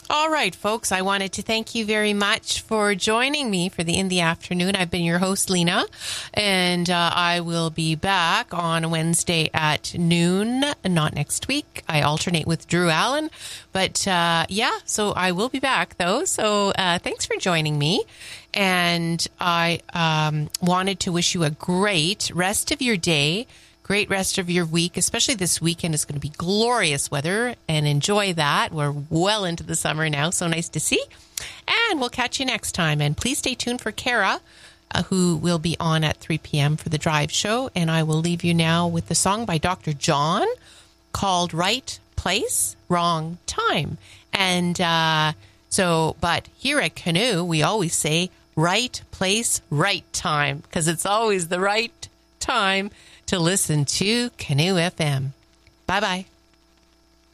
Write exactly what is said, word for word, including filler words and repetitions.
All right, folks, I wanted to thank you very much for joining me for the In the Afternoon. I've been your host, Lena, and uh, I will be back on Wednesday at noon, not next week. I alternate with Drew Allen, but uh, yeah, so I will be back, though. So uh, thanks for joining me, and I um, wanted to wish you a great rest of your day. Great rest of your week, especially this weekend is going to be glorious weather, and enjoy that. We're well into the summer now, so nice to see. And we'll catch you next time. And please stay tuned for Kara, uh, who will be on at three p.m. for the Drive Show. And I will leave you now with the song by Doctor John called Right Place, Wrong Time. And uh, so, but here at Canoe, we always say right place, right time, because it's always the right time to listen to Canoe F M. Bye-bye.